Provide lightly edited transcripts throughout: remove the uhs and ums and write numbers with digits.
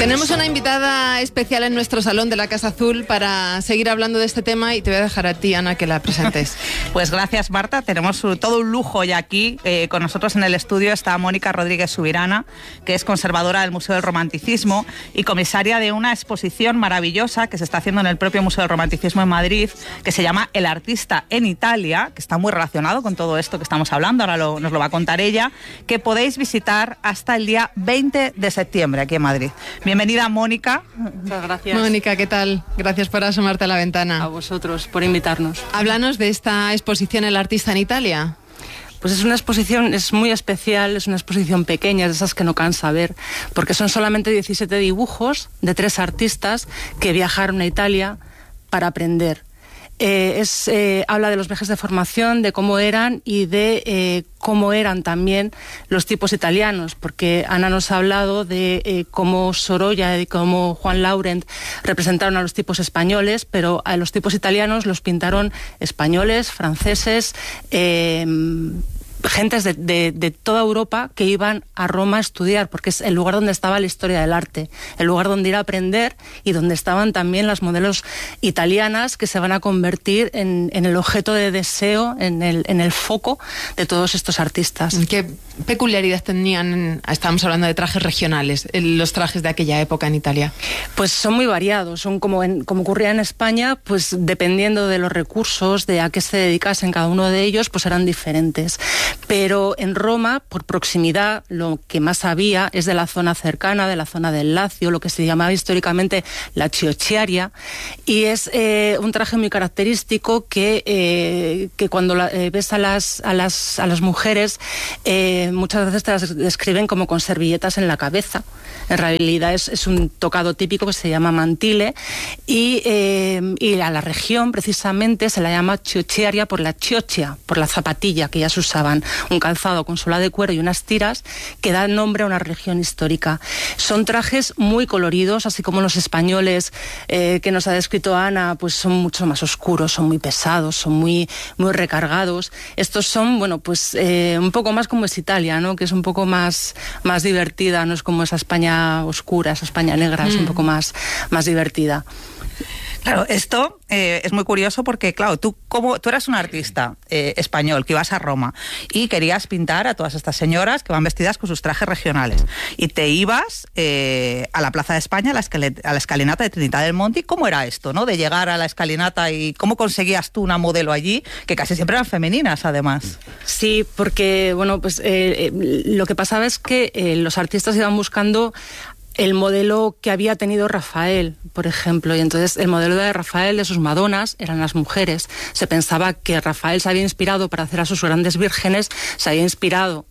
Tenemos una invitada especial en nuestro salón de la Casa Azul para seguir hablando de este tema y te voy a dejar a ti, Ana, que la presentes. Pues gracias, Marta. Tenemos todo un lujo ya aquí. Con nosotros en el estudio está Mónica Rodríguez Subirana, que es conservadora del Museo del Romanticismo y comisaria de una exposición maravillosa que se está haciendo en el propio Museo del Romanticismo en Madrid, que se llama El artista en Italia, que está muy relacionado con todo esto que estamos hablando. Ahora nos lo va a contar ella, que podéis visitar hasta el día 20 de septiembre aquí en Madrid. Bienvenida, Mónica. Muchas gracias. Mónica, ¿qué tal? Gracias por asomarte a la ventana. A vosotros, por invitarnos. Háblanos de esta exposición El artista en Italia. Pues es una exposición, es muy especial, es una exposición pequeña, de esas que no cansa ver, porque son solamente 17 dibujos de 3 artistas que viajaron a Italia para aprender. Habla de los viajes de formación, de cómo eran y de cómo eran también los tipos italianos, porque Ana nos ha hablado de cómo Sorolla y cómo Juan Laurent representaron a los tipos españoles, pero a los tipos italianos los pintaron españoles, franceses, gentes de toda Europa que iban a Roma a estudiar, porque es el lugar donde estaba la historia del arte, el lugar donde ir a aprender y donde estaban también las modelos italianas que se van a convertir en el objeto de deseo, en el foco de todos estos artistas. ¿Qué peculiaridad tenían? Estábamos hablando de trajes regionales, los trajes de aquella época en Italia. Pues son muy variados, son como ocurría en España, pues dependiendo de los recursos, de a qué se dedicasen cada uno de ellos, pues eran diferentes. Pero en Roma, por proximidad, lo que más había es de la zona cercana, de la zona del Lacio, lo que se llamaba históricamente la Chiocciaria, y es un traje muy característico que cuando ves a las mujeres, muchas veces te las describen como con servilletas en la cabeza. En realidad es un tocado típico que se llama mantile, y a la región precisamente se la llama Chiocciaria por la chioccia, por la zapatilla que ellas usaban, un calzado con suela de cuero y unas tiras que dan nombre a una región histórica. Son trajes muy coloridos, así como los españoles que nos ha descrito Ana, pues son mucho más oscuros, son muy pesados, son muy, muy recargados. Estos son, bueno, pues un poco más como es Italia, ¿no? Que es un poco más divertida, no es como esa España oscura, esa España negra, es un poco más divertida. Claro, esto es muy curioso porque, claro, tú eras un artista español que ibas a Roma y querías pintar a todas estas señoras que van vestidas con sus trajes regionales. Y te ibas a la Plaza de España, a la escalinata de Trinidad del Monte. ¿Cómo era esto, no? De llegar a la escalinata y cómo conseguías tú una modelo allí, que casi siempre eran femeninas, además. Sí, porque, bueno, pues lo que pasaba es que los artistas iban buscando el modelo que había tenido Rafael, por ejemplo, y entonces el modelo de Rafael, de sus Madonas, eran las mujeres. Se pensaba que Rafael se había inspirado para hacer a sus grandes vírgenes, se había inspirado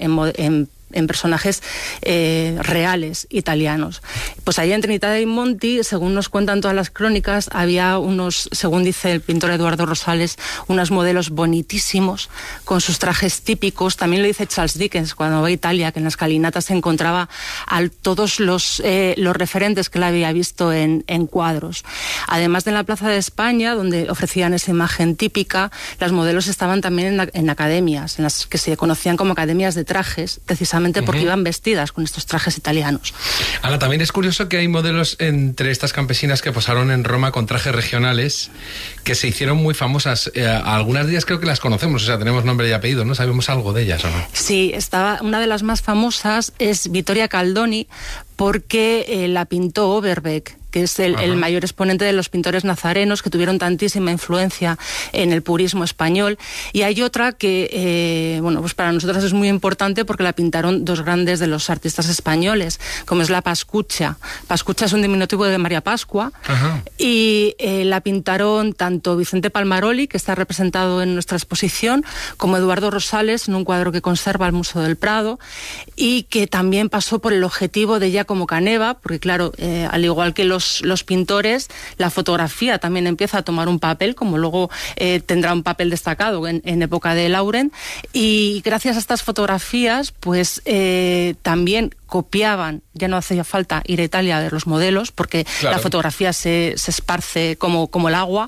en personajes reales italianos. Pues allí en Trinidad dei Monti, según nos cuentan todas las crónicas, había unos, según dice el pintor Eduardo Rosales, unos modelos bonitísimos con sus trajes típicos. También lo dice Charles Dickens cuando va a Italia, que en la escalinata se encontraba a todos los referentes que él había visto en cuadros. Además de en la Plaza de España, donde ofrecían esa imagen típica, las modelos estaban también en academias, en las que se conocían como academias de trajes, precisamente porque iban vestidas con estos trajes italianos. Ahora, también es curioso que hay modelos entre estas campesinas que posaron en Roma con trajes regionales que se hicieron muy famosas. Algunas de ellas creo que las conocemos, o sea, tenemos nombre y apellido, ¿no? ¿Sabemos algo de ellas o no? Sí, una de las más famosas es Vittoria Caldoni, porque la pintó Overbeck, que es el mayor exponente de los pintores nazarenos que tuvieron tantísima influencia en el purismo español. Y hay otra que, bueno, pues para nosotros es muy importante porque la pintaron 2 grandes de los artistas españoles, como es la Pascuccia. Pascuccia es un diminutivo de María Pascua. Y la pintaron tanto Vicente Palmaroli, que está representado en nuestra exposición, como Eduardo Rosales en un cuadro que conserva el Museo del Prado, y que también pasó por el objetivo de Giacomo Caneva, porque claro, al igual que los pintores, la fotografía también empieza a tomar un papel, como luego tendrá un papel destacado en época de Laurent, y gracias a estas fotografías pues también copiaban, ya no hacía falta ir a Italia a ver los modelos, porque la fotografía se esparce como el agua,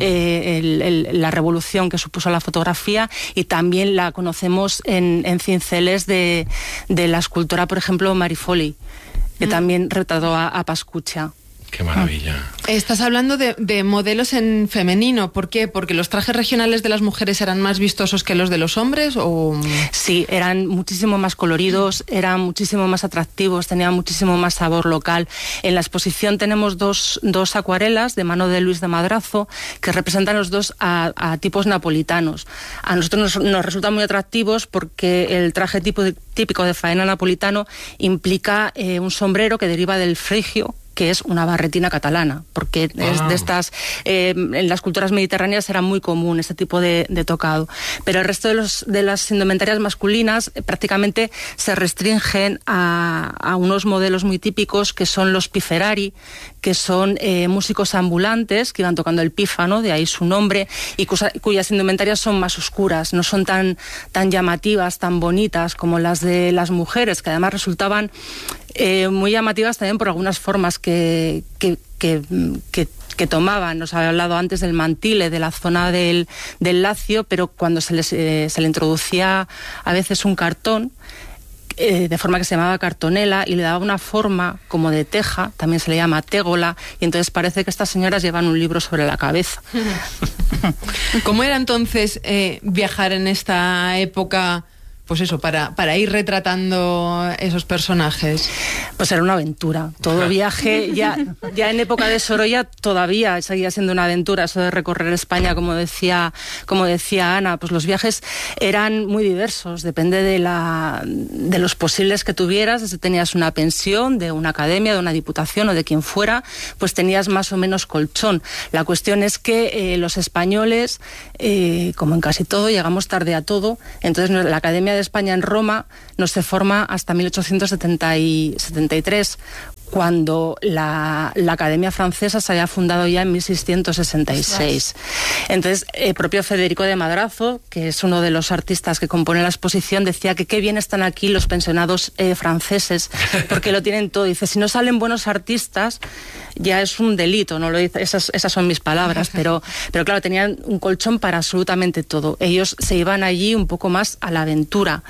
la revolución que supuso la fotografía, y también la conocemos en cinceles de la escultora, por ejemplo, Marifoli. que también retrató a Pascucha. Qué maravilla. Estás hablando de modelos en femenino. ¿Por qué? ¿Porque los trajes regionales de las mujeres eran más vistosos que los de los hombres? ¿O? Sí, eran muchísimo más coloridos, eran muchísimo más atractivos, tenían muchísimo más sabor local. En la exposición tenemos dos acuarelas de mano de Luis de Madrazo que representan los dos a tipos napolitanos. A nosotros nos resultan muy atractivos porque el traje típico de faena napolitano implica un sombrero que deriva del frigio, que es una barretina catalana, porque es de estas, en las culturas mediterráneas era muy común este tipo de tocado. Pero el resto de las indumentarias masculinas prácticamente se restringen a unos modelos muy típicos que son los piferari, que son músicos ambulantes que iban tocando el pífano, de ahí su nombre, y cuyas indumentarias son más oscuras, no son tan llamativas, tan bonitas como las de las mujeres, que además resultaban muy llamativas también por algunas formas que tomaban. Nos había hablado antes del mantile, de la zona del Lacio, pero cuando se le introducía a veces un cartón, de forma que se llamaba cartonela, y le daba una forma como de teja, también se le llama tégola, y entonces parece que estas señoras llevan un libro sobre la cabeza. ¿Cómo era entonces viajar en esta época? Pues eso, para ir retratando esos personajes. Pues era una aventura. Todo viaje, ya en época de Sorolla todavía seguía siendo una aventura, eso de recorrer España, como decía Ana. Pues los viajes eran muy diversos, depende de los posibles que tuvieras. Si tenías una pensión de una academia, de una diputación o de quien fuera, pues tenías más o menos colchón. La cuestión es que los españoles, como en casi todo, llegamos tarde a todo. Entonces la Academia de España en Roma no se forma hasta 1873, cuando la Academia Francesa se había fundado ya en 1666. Entonces, el propio Federico de Madrazo, que es uno de los artistas que compone la exposición, decía que qué bien están aquí los pensionados franceses, porque lo tienen todo. Dice, si no salen buenos artistas, ya es un delito, no lo dice, esas son mis palabras, pero claro, tenían un colchón para absolutamente todo. Ellos se iban allí un poco más a la aventura.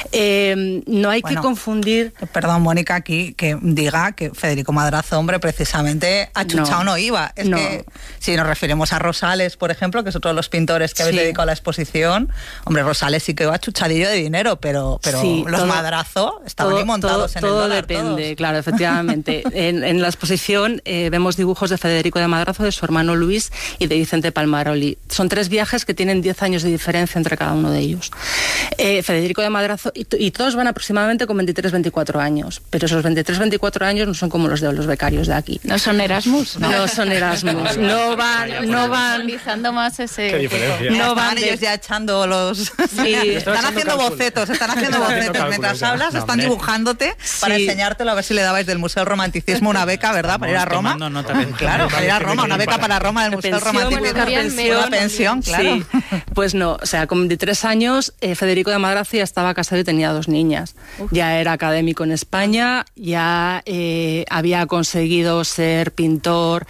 No hay que confundir... Perdón, Mónica, aquí que diga que Federico Madrazo, hombre, precisamente achuchado no iba. Es que si nos referimos a Rosales, por ejemplo, que es otro de los pintores que habéis dedicado a la exposición, hombre, Rosales sí que iba achuchadillo de dinero, pero sí, los Madrazo estaban ahí montados en el dólar. Todo depende, todos. Claro, efectivamente. en la exposición vemos dibujos de Federico de Madrazo, de su hermano Luis y de Vicente Palmaroli. Son 3 viajes que tienen 10 años de diferencia entre cada uno de ellos. Federico de Madrazo, y todos van aproximadamente con 23-24 años, pero esos 23-24 años no son como los de los becarios de aquí. ¿No son Erasmus? No son Erasmus. No van utilizando más ese... ¿Qué diferencia? No van ellos ya echando los... Sí, están haciendo bocetos. Mientras hablas, están dibujándote para enseñártelo, a ver si le dabais del Museo del Romanticismo una beca, ¿verdad? Para ir a Roma. Claro, para ir a Roma, una beca para Roma del Museo del Romanticismo. Una pensión, claro. Sí. Pues no, o sea, con 23 años, Federico de Madrazo ya estaba casado y tenía 2 niñas. Ya era académico en España, ya había conseguido ser pintor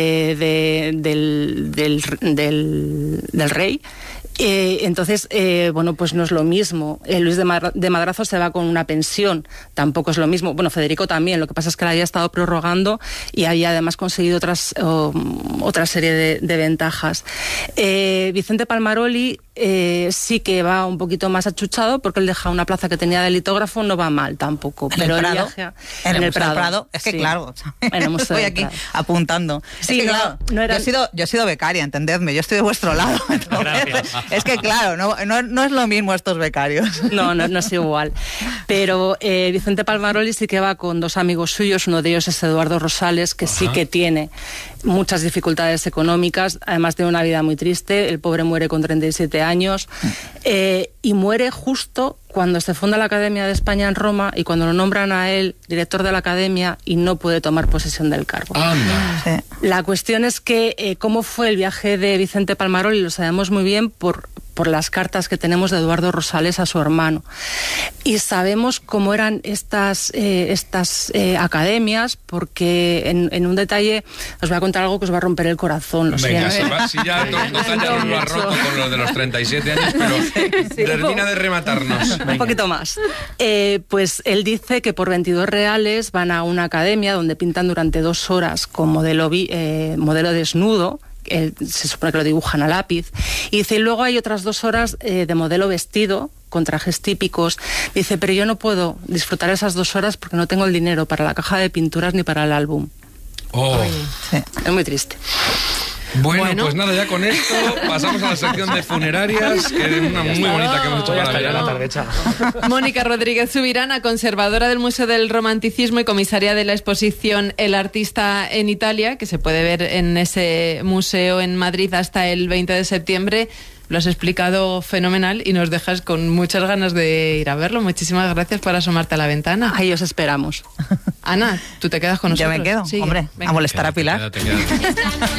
del rey. Entonces, bueno, pues no es lo mismo. Luis de Madrazo se va con una pensión, tampoco es lo mismo. Bueno, Federico también, lo que pasa es que la había estado prorrogando y había además conseguido otra serie de ventajas. Vicente Palmaroli sí que va un poquito más achuchado porque él deja una plaza que tenía de litógrafo, no va mal tampoco. Pero en el Prado. Es que claro, estoy aquí apuntando. Sí, es que, claro, yo he sido becaria, entendedme, yo estoy de vuestro lado. Entonces, es que claro, no es lo mismo estos becarios. No es igual. Pero Vicente Palmaroli sí que va con 2 amigos suyos, uno de ellos es Eduardo Rosales, que sí que tiene muchas dificultades económicas, además de una vida muy triste. El pobre muere con 37 años y muere justo cuando se funda la Academia de España en Roma y cuando lo nombran a él director de la Academia y no puede tomar posesión del cargo. Sí. La cuestión es que cómo fue el viaje de Vicente Palmaroli lo sabemos muy bien por las cartas que tenemos de Eduardo Rosales a su hermano. Y sabemos cómo eran estas academias, porque en un detalle os voy a contar algo que os va a romper el corazón. Venga, si ya nos lo ha roto con lo de los 37 años, pero termina de rematarnos. Un poquito más. Pues él dice que por 22 reales van a una academia donde pintan durante 2 horas con modelo desnudo. Se supone que lo dibujan a lápiz. Y dice, y luego hay otras 2 horas de modelo vestido, con trajes típicos. Dice, pero yo no puedo disfrutar esas 2 horas porque no tengo el dinero para la caja de pinturas ni para el álbum. Oh. Sí. Es muy triste. Bueno, pues nada, ya con esto pasamos a la sección de funerarias, que es una muy bonita que hemos hecho Ya para está, ya la Villalba. tarde hecha. Mónica Rodríguez Subirana, conservadora del Museo del Romanticismo y comisaria de la exposición El Artista en Italia, que se puede ver en ese museo en Madrid hasta el 20 de septiembre. Lo has explicado fenomenal y nos dejas con muchas ganas de ir a verlo. Muchísimas gracias por asomarte a la ventana. Ahí os esperamos. Ana, tú te quedas con Yo nosotros. me quedo, Sigue. hombre, Venga. a molestar a Pilar. Quédate.